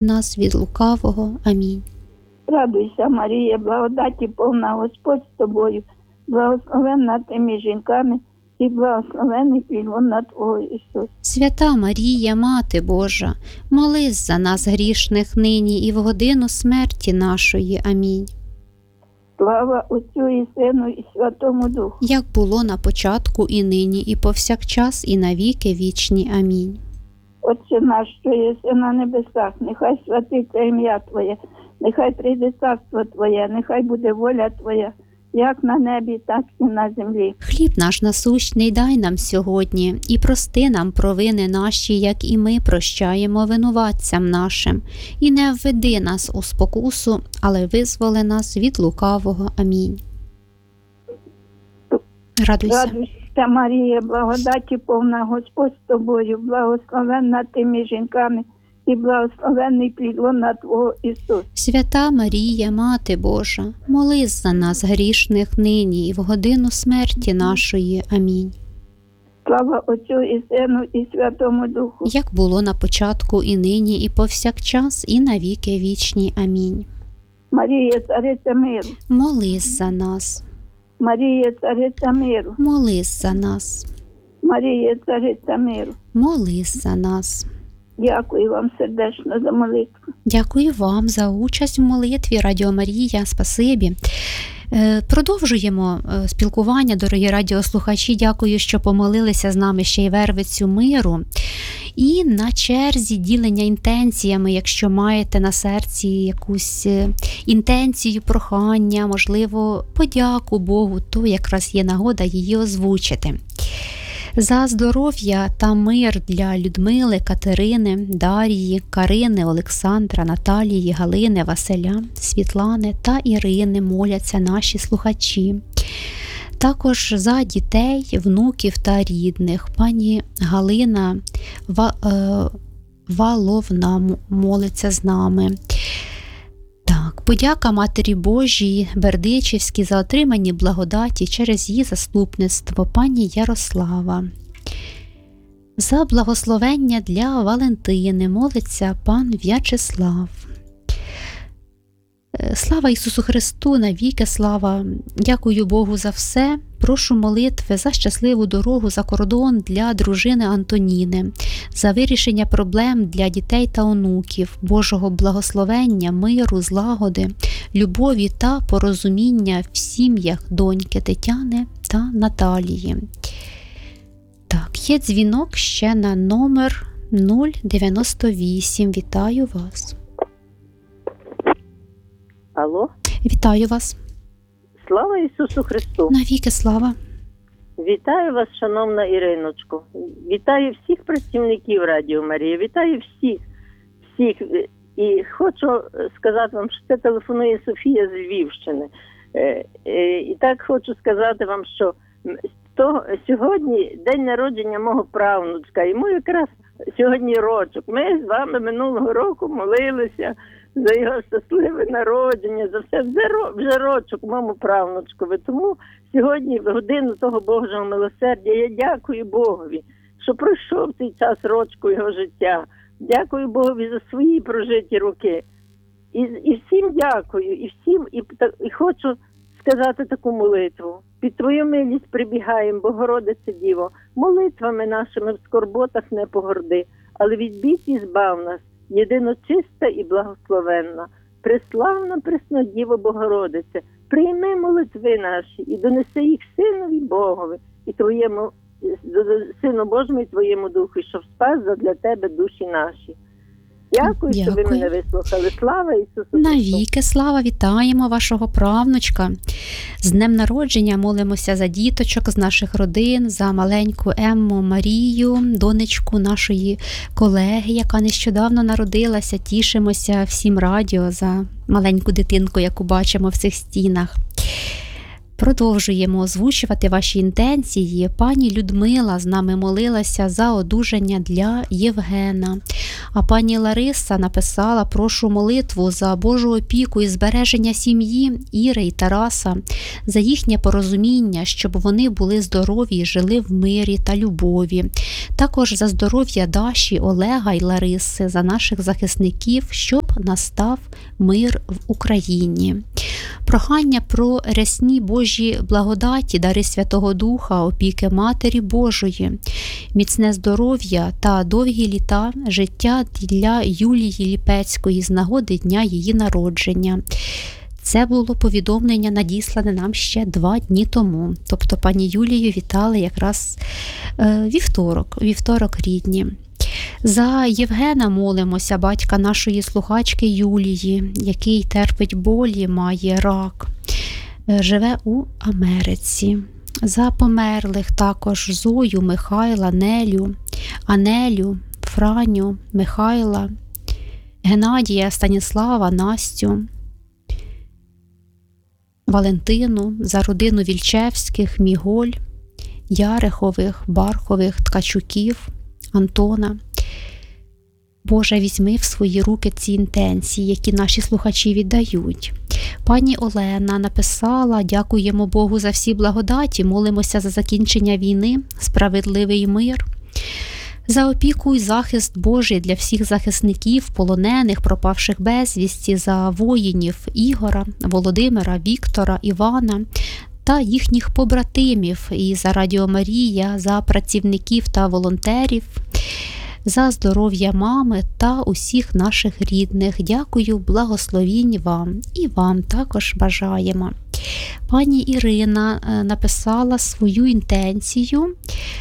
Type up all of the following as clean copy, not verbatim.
нас від лукавого. Амінь. Радуйся, Марія, благодаті повна, Господь з тобою, благословенна ти між жінками, і благословений плід лона Твого, Ісус. Свята Марія, Мати Божа, молись за нас грішних нині і в годину смерті нашої. Амінь. Слава Отцю і Сину і Святому Духу. Як було на початку, і нині, і повсякчас, і навіки вічні. Амінь. Отче наш, що єси на небесах, нехай святиться ім'я Твоє, нехай прийде царство Твоє, нехай буде воля Твоя, як на небі, так і на землі. Хліб наш насущний дай нам сьогодні, і прости нам провини наші, як і ми прощаємо винуватцям нашим. І не введи нас у спокусу, але визволи нас від лукавого. Амінь. Радуйся. Радуйся, Марія, благодаті повна, Господь з тобою, благословенна ти між жінками, і благословенний плід лона Твого, Ісус. Свята Марія, Мати Божа, молись за нас грішних нині і в годину смерті нашої. Амінь. Слава Отцю і Сину і Святому Духу. Як було на початку, і нині, і повсякчас, і навіки вічні. Амінь. Марія, цариця миру. Молись за нас. Марія, цариця миру. Молись за нас. Марія, цариця миру. Молись за нас. Дякую вам сердечно за молитву. Дякую вам за участь в молитві. Радіо Марія, спасибі. Продовжуємо спілкування, дорогі радіослухачі. Дякую, що помолилися з нами ще й Вервицю миру. І на черзі ділення інтенціями, якщо маєте на серці якусь інтенцію, прохання, можливо, подяку Богу, то якраз є нагода її озвучити. За здоров'я та мир для Людмили, Катерини, Дар'ї, Карини, Олександра, Наталії, Галини, Василя, Світлани та Ірини моляться наші слухачі. Також за дітей, внуків та рідних. Пані Галина Валовна молиться з нами. Так, подяка Матері Божій Бердичівській за отримані благодаті через її заступництво, пані Ярослава. За благословення для Валентини молиться пан В'ячеслав. Слава Ісусу Христу, навіки слава. Дякую Богу за все. Прошу молитви за щасливу дорогу за кордон для дружини Антоніни, за вирішення проблем для дітей та онуків, Божого благословення, миру, злагоди, любові та порозуміння в сім'ях доньки Тетяни та Наталії. Так, є дзвінок ще на номер 098. Вітаю вас. Алло? Вітаю вас. Слава Ісусу Христу! Навіки слава! Вітаю вас, шановна Іриночко. Вітаю всіх працівників Радіо Марія. Вітаю всіх. І хочу сказати вам, що це телефонує Софія з Львівщини. І так хочу сказати вам, що сьогодні день народження мого правнучка. Йому якраз сьогодні рочок. Ми з вами минулого року молилися за його щасливе народження, за все, вже рочок моєму правнучкові. Тому сьогодні, в годину того Божого милосердя, я дякую Богові, що пройшов цей час рочку його життя. Дякую Богові за свої прожиті роки. І всім дякую, і хочу сказати таку молитву. Під Твою милість прибігаємо, Богородице Діво, молитвами нашими в скорботах не погорди, але від біді збав нас, єдино чиста і благословенна, преславна Преснодіво Богородице, прийми молитви наші і донеси їх Синові Богові і Твоєму, Сину Божому і Твоєму Духу, щоб спас задля Тебе душі наші. Дякую, що ви мене вислухали. Слава Ісусу Христу! Навіки слава! Вітаємо вашого правнучка. З днем народження молимося за діточок з наших родин, за маленьку Емму Марію, донечку нашої колеги, яка нещодавно народилася. Тішимося всім радіо за маленьку дитинку, яку бачимо в цих стінах. Продовжуємо озвучувати ваші інтенції. Пані Людмила з нами молилася за одужання для Євгена. А пані Лариса написала: прошу молитву за Божу опіку і збереження сім'ї Іри і Тараса, за їхнє порозуміння, щоб вони були здорові і жили в мирі та любові. Також за здоров'я Даші, Олега і Лариси, за наших захисників, щоб настав мир в Україні. Прохання про рясні Божі благодаті, дари Святого Духа, опіки Матері Божої, міцне здоров'я та довгі літа життя для Юлії Ліпецької з нагоди дня її народження. Це було повідомлення, надіслане нам ще 2 дні тому. Тобто пані Юлію вітали якраз вівторок рідні. За Євгена молимося, батька нашої слухачки Юлії, який терпить болі, має рак, живе у Америці. За померлих також Зою, Михайла, Нелю, Анелю, Франю, Михайла, Геннадія, Станіслава, Настю, Валентину, за родину Вільчевських, Міголь, Ярихових, Бархових, Ткачуків, Антона. Боже, візьми в свої руки ці інтенції, які наші слухачі віддають. Пані Олена написала: дякуємо Богу за всі благодаті, молимося за закінчення війни, справедливий мир, за опіку і захист Божий для всіх захисників, полонених, пропавших безвісті, за воїнів Ігора, Володимира, Віктора, Івана та їхніх побратимів, і за Радіо Марія, за працівників та волонтерів, за здоров'я мами та усіх наших рідних. Дякую, благословінь вам. І вам також бажаємо. Пані Ірина написала свою інтенцію.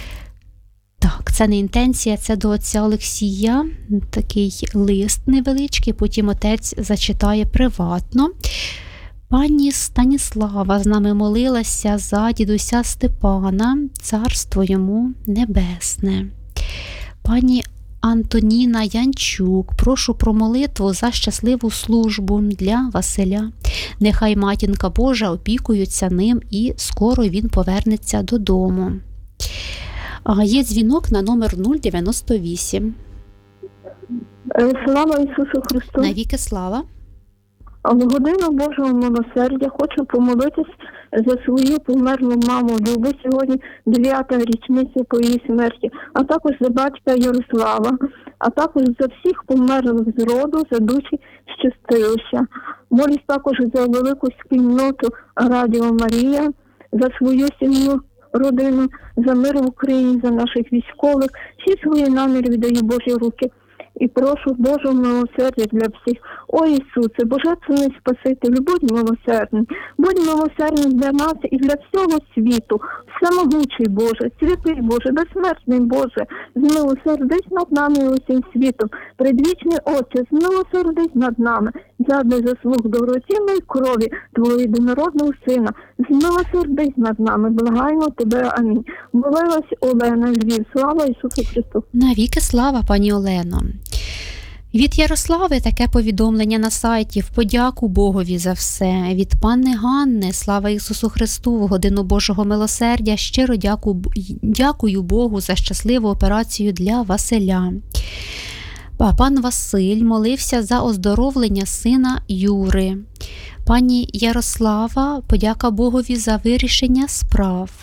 Так, це не інтенція, це до отця Олексія, такий лист невеличкий, потім отець зачитає приватно. Пані Станіслава з нами молилася за дідуся Степана, царство йому небесне. Пані Антоніна Янчук: прошу про молитву за щасливу службу для Василя. Нехай Матінка Божа опікується ним і скоро він повернеться додому. Є дзвінок на номер 098. Слава Ісусу Христу! Навіки слава! А в годину Божого милосердя хочу помолитись за свою померлу маму Любу. Сьогодні 9-та річниця по її смерті, а також за батька Ярослава, а також за всіх померлих з роду, за душі щастилища. Молюсь також за велику спільноту Радіо Марія, за свою сім'ю, родину, за мир в Україні, за наших військових. Всі свої наміри віддаю Божі руки. І прошу Божого милосердя для всіх. О Ісусе, Божественний Спаситель, будь милосердний для нас і для всього світу. Всемогучий Боже, святий Боже, безсмертний Боже, змилосердись над нами і усім світом. Предвічний Отче, змилосердись над нами, задля заслуг дорогоцінної крові Твого єдинородного Сина. Змилосердись над нами, благаємо Тебе, амінь. Молилась Олена, Львів. Слава Ісусу Христу! Навіки слава, пані Олено! Від Ярослави таке повідомлення на сайті: в подяку Богові за все. Від пани Ганни: слава Ісусу Христу, в годину Божого милосердя щиро дякую Богу за щасливу операцію для Василя. Пан Василь молився за оздоровлення сина Юри. Пані Ярослава: подяка Богові за вирішення справ.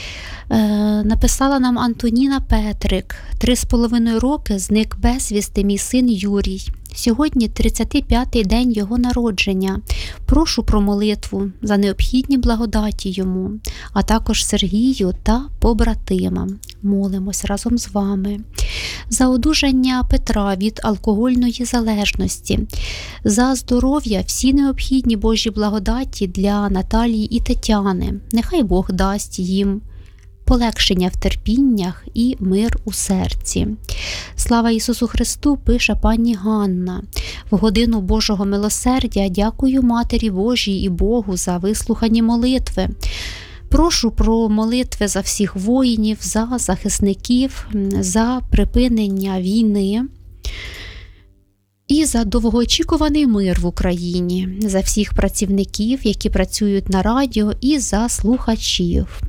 Написала нам Антоніна Петрик: 3,5 роки зник безвісти мій син Юрій. Сьогодні 35-й день його народження. Прошу про молитву за необхідні благодаті йому, а також Сергію та побратимам. Молимось разом з вами. За одужання Петра від алкогольної залежності. За здоров'я всі необхідні Божі благодаті для Наталії і Тетяни. Нехай Бог дасть їм полегшення в терпіннях і мир у серці. Слава Ісусу Христу, пише пані Ганна. В годину Божого милосердя дякую Матері Божій і Богу за вислухані молитви. Прошу про молитви за всіх воїнів, за захисників, за припинення війни І за довгоочікуваний мир в Україні, за всіх працівників, які працюють на радіо, і за слухачів.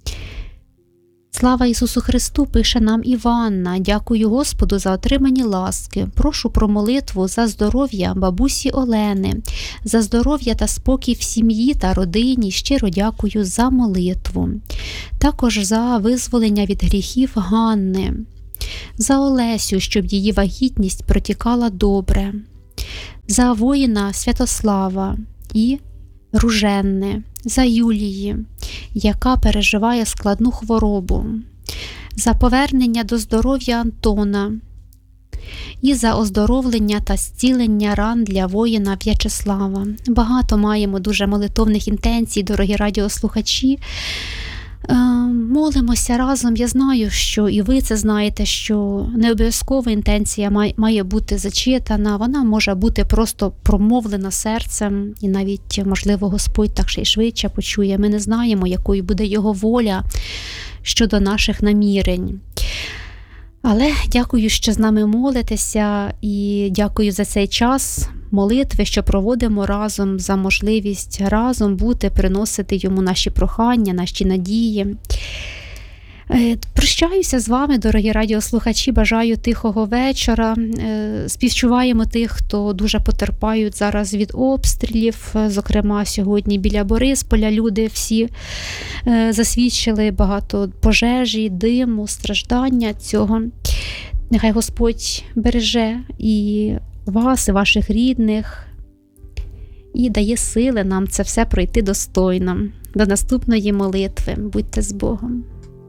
Слава Ісусу Христу, пише нам Іванна. Дякую Господу за отримані ласки. Прошу про молитву за здоров'я бабусі Олени, за здоров'я та спокій в сім'ї та родині. Щиро дякую за молитву. Також за визволення від гріхів Ганни. За Олесю, щоб її вагітність протікала добре. За воїна Святослава і Руженне. За Юлії, яка переживає складну хворобу, за повернення до здоров'я Антона і за оздоровлення та зцілення ран для воїна В'ячеслава. Багато маємо дуже молитовних інтенцій, дорогі радіослухачі. Молимося разом. Я знаю, що і ви це знаєте, що не обов'язково інтенція має бути зачитана, вона може бути просто промовлена серцем, і навіть, можливо, Господь так ще й швидше почує. Ми не знаємо, якою буде Його воля щодо наших намірень. Але дякую, що з нами молитеся, і дякую за цей час молитви, що проводимо разом, за можливість разом бути, приносити Йому наші прохання, наші надії. Прощаюся з вами, дорогі радіослухачі, бажаю тихого вечора. Співчуваємо тих, хто дуже потерпають зараз від обстрілів. Зокрема, сьогодні біля Борисполя люди всі засвідчили багато пожежі, диму, страждання цього. Нехай Господь береже і вас, і ваших рідних, і дає сили нам це все пройти достойно. До наступної молитви. Будьте з Богом.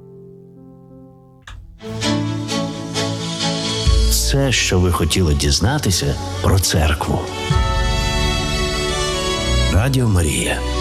Все, що ви хотіли дізнатися про церкву. Радіо Марія.